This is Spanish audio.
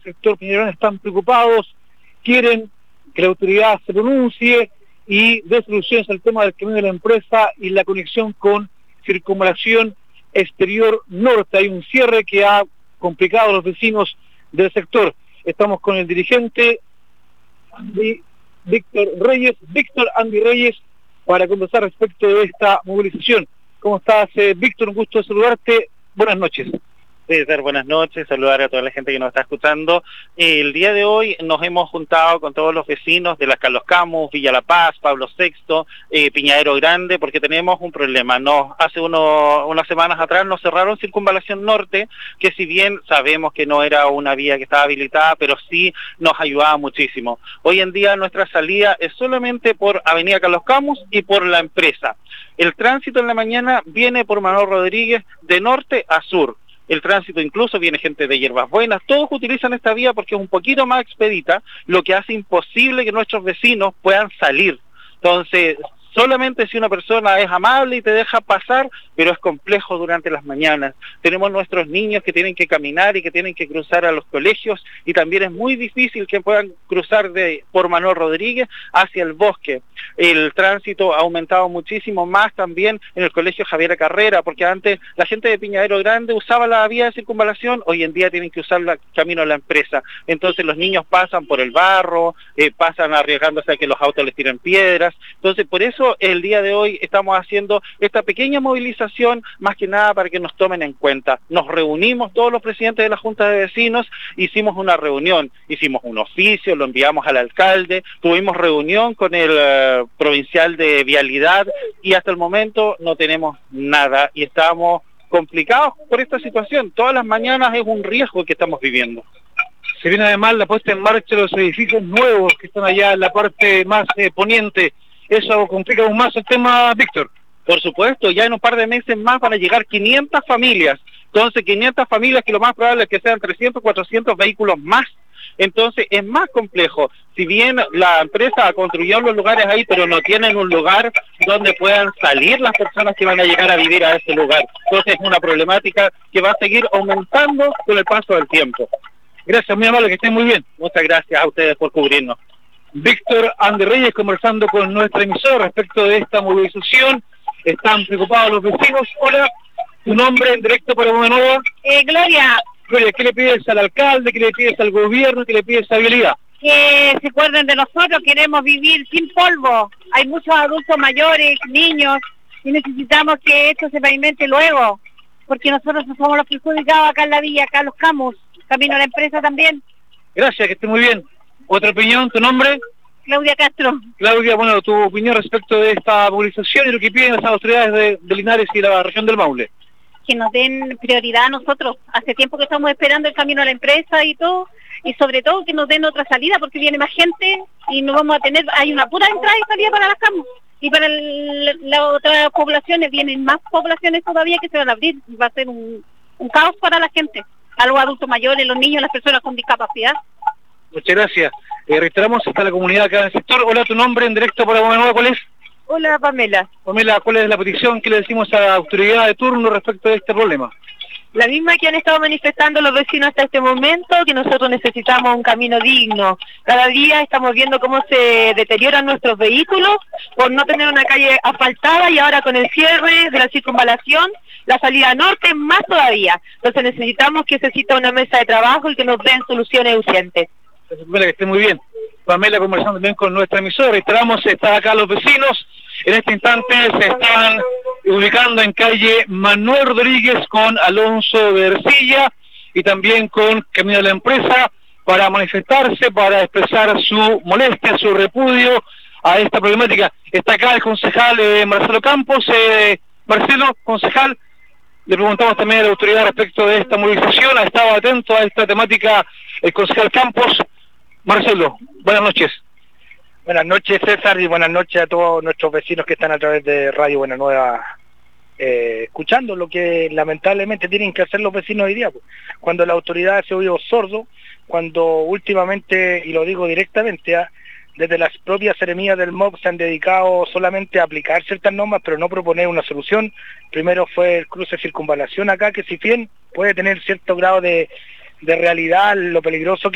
sector Piñera están preocupados, quieren que la autoridad se pronuncie y dé soluciones al tema del camino de la empresa y la conexión con Circunvalación Exterior Norte. Hay un cierre que ha complicado a los vecinos del sector. Estamos con el dirigente Víctor Andy Reyes, para conversar respecto de esta movilización. ¿Cómo estás, Víctor? Un gusto saludarte. Buenas noches. César, buenas noches, saludar a toda la gente que nos está escuchando. El día de hoy nos hemos juntado con todos los vecinos de las Carlos Camus, Villa La Paz, Pablo VI, Piñadero Grande, porque tenemos un problema. Hace unas semanas atrás nos cerraron Circunvalación Norte, que si bien sabemos que no era una vía que estaba habilitada, pero sí nos ayudaba muchísimo. Hoy en día nuestra salida es solamente por Avenida Carlos Camus y por la empresa. El tránsito en la mañana viene por Manuel Rodríguez de norte a sur. El tránsito incluso viene gente de Hierbas Buenas, todos utilizan esta vía porque es un poquito más expedita, lo que hace imposible que nuestros vecinos puedan salir. Entonces, solamente si una persona es amable y te deja pasar, pero es complejo durante las mañanas. Tenemos nuestros niños que tienen que caminar y que tienen que cruzar a los colegios, y también es muy difícil que puedan cruzar por Manuel Rodríguez hacia el bosque. El tránsito ha aumentado muchísimo más también en el colegio Javier Carrera, porque antes la gente de Piñadero Grande usaba la vía de circunvalación, hoy en día tienen que usar el camino a la empresa. Entonces los niños pasan por el barro, pasan arriesgándose a que los autos les tiren piedras. Entonces por eso el día de hoy estamos haciendo esta pequeña movilización, más que nada para que nos tomen en cuenta. Nos reunimos todos los presidentes de la Junta de Vecinos, hicimos una reunión, hicimos un oficio, lo enviamos al alcalde, tuvimos reunión con el provincial de Vialidad, y hasta el momento no tenemos nada y estamos complicados por esta situación. Todas las mañanas es un riesgo que estamos viviendo. Se viene además la puesta en marcha de los edificios nuevos que están allá en la parte más poniente. ¿Eso complica aún más el tema, Víctor? Por supuesto, ya en un par de meses más van a llegar 500 familias. Entonces 500 familias que lo más probable es que sean 300, 400 vehículos más. Entonces es más complejo. Si bien la empresa construyó los lugares ahí, pero no tienen un lugar donde puedan salir las personas que van a llegar a vivir a ese lugar. Entonces es una problemática que va a seguir aumentando con el paso del tiempo. Gracias, muy amable, que estén muy bien. Muchas gracias a ustedes por cubrirnos. Víctor Andy Reyes conversando con nuestra emisora respecto de esta movilización. Están preocupados los vecinos. Hola, tu nombre en directo para Buenanueva. Gloria. Gloria, ¿qué le pides al alcalde? ¿Qué le pides al gobierno? ¿Qué le pides a Vialidad? Que se acuerden de nosotros, queremos vivir sin polvo. Hay muchos adultos mayores, niños, y necesitamos que esto se pavimente luego, porque nosotros somos los perjudicados acá en la villa, acá en Los Camus, camino a la empresa también. Gracias, que esté muy bien. ¿Otra opinión? ¿Tu nombre? Claudia Castro. Claudia, bueno, tu opinión respecto de esta movilización y lo que piden las autoridades de Linares y la región del Maule. Que nos den prioridad a nosotros. Hace tiempo que estamos esperando el camino a la empresa y todo, y sobre todo que nos den otra salida, porque viene más gente y no vamos a tener, hay una pura entrada y salida para las Camus, y para las otras poblaciones vienen más poblaciones todavía que se van a abrir, va a ser un caos para la gente, a los adultos mayores, los niños, las personas con discapacidad. Muchas gracias. Reiteramos, está la comunidad acá en el sector. Hola, tu nombre en directo para Buenanueva, ¿cuál es? Hola, Pamela. Pamela, ¿cuál es la petición que le decimos a la autoridad de turno respecto de este problema? La misma que han estado manifestando los vecinos hasta este momento, que nosotros necesitamos un camino digno. Cada día estamos viendo cómo se deterioran nuestros vehículos por no tener una calle asfaltada, y ahora con el cierre de la circunvalación, la salida norte más todavía. Entonces necesitamos que se cita una mesa de trabajo y que nos den soluciones urgentes. Pamela, que esté muy bien. Pamela conversando también con nuestra emisora. Reiteramos, están acá los vecinos. En este instante se están ubicando en calle Manuel Rodríguez con Alonso de Ercilla y también con Camino de la Empresa para manifestarse, para expresar su molestia, su repudio a esta problemática. Está acá el concejal Marcelo Campos. Marcelo, concejal, le preguntamos también a la autoridad respecto de esta movilización. Ha estado atento a esta temática el concejal Campos. Marcelo, buenas noches. Buenas noches, César, y buenas noches a todos nuestros vecinos que están a través de Radio Buenanueva escuchando lo que lamentablemente tienen que hacer los vecinos hoy día, pues. Cuando la autoridad se ha oído sordo, cuando últimamente, y lo digo directamente, desde las propias seremías del MOB se han dedicado solamente a aplicar ciertas normas, pero no proponer una solución. Primero fue el cruce circunvalación acá, que si bien puede tener cierto grado de realidad, lo peligroso que